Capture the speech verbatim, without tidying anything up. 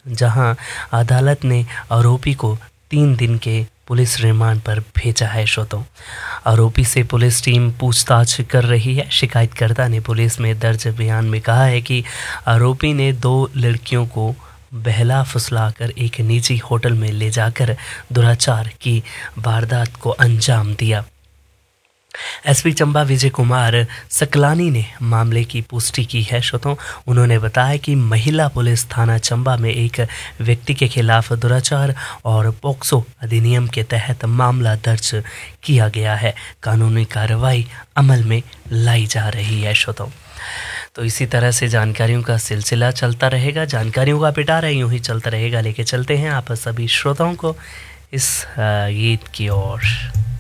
जहां अदालत ने आरोपी को तीन दिन के पुलिस रिमांड पर भेजा है। श्रोताओं, आरोपी से पुलिस टीम पूछताछ कर रही है। शिकायतकर्ता ने पुलिस में दर्ज बयान में कहा है कि आरोपी ने दो लड़कियों को बहला फुसलाकर एक निजी होटल में ले जाकर दुराचार की वारदात को अंजाम दिया। एसपी चंबा विजय कुमार सकलानी ने मामले की पुष्टि की है। श्रोताओं, उन्होंने बताया कि महिला पुलिस थाना चंबा में एक व्यक्ति के खिलाफ दुराचार और पोक्सो अधिनियम के तहत मामला दर्ज किया गया है। कानूनी कार्रवाई अमल में लाई जा रही है। श्रोताओं, तो इसी तरह से जानकारियों का सिलसिला चलता रहेगा, जानकारियों का पिटारा यूं ही चलता रहेगा। लेके चलते हैं आप सभी श्रोताओं को इस गीत की ओर।